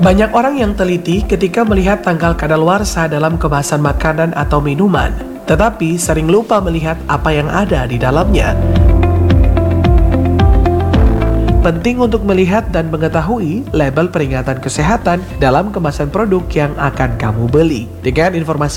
Banyak orang yang teliti ketika melihat tanggal kadaluarsa dalam kemasan makanan atau minuman, tetapi sering lupa melihat apa yang ada di dalamnya. Penting untuk melihat dan mengetahui label peringatan kesehatan dalam kemasan produk yang akan kamu beli. Dengan informasi